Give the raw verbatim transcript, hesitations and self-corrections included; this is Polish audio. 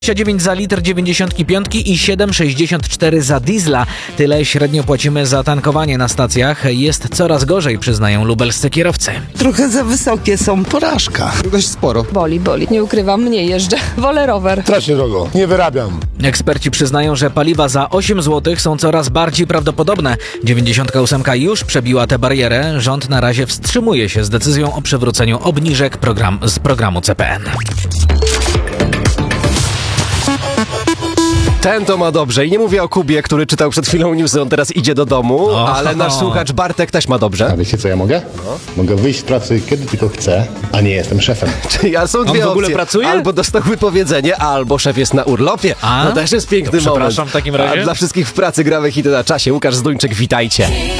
dwadzieścia dziewięć za litr dziewięćdziesiąt pięć i siedem sześćdziesiąt cztery za diesla. Tyle średnio płacimy za tankowanie na stacjach. Jest coraz gorzej, przyznają lubelscy kierowcy. Trochę za wysokie są. Porażka. Dość sporo. Boli, boli. Nie ukrywam, nie jeżdżę. Wolę rower. Strasznie drogo. Nie wyrabiam. Eksperci przyznają, że paliwa za osiem złotych są coraz bardziej prawdopodobne. dziewięćdziesiątka osiem już przebiła tę barierę. Rząd na razie wstrzymuje się z decyzją o przywróceniu obniżek program, z programu C P N. Ten to ma dobrze. I nie mówię o Kubie, który czytał przed chwilą newsy, on teraz idzie do domu, O. ale nasz słuchacz Bartek też ma dobrze. A wiecie co ja mogę? No. Mogę wyjść z pracy kiedy tylko chcę, a nie jestem szefem. Czyli ja są dwie w ogóle opcje. pracuje? Albo dostał wypowiedzenie, albo szef jest na urlopie. A? No też jest piękny To moment. przepraszam w takim razie. A dla wszystkich w pracy gramy hity na czasie. Łukasz Zduńczyk, witajcie.